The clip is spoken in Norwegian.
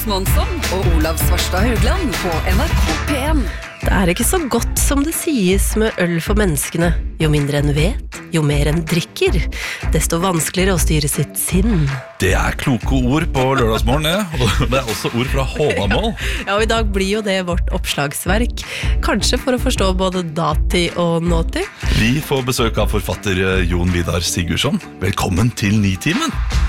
Månsson og Olav Svarstad Haugland på NRK P1. Det ikke så godt som det sies med øl for menneskene. Jo mindre en vet, jo mer en drikker, desto vanskeligere å styre sitt sinn. Det kloke ord på lørdagsmorgen, og det også ord fra Håvamål. Ja, og i dag blir jo det vårt oppslagsverk. Kanskje for å forstå både datid og nåtid. Vi får besøk av forfatter Jon Vidar Sigurdsson. Velkommen til Nitimen.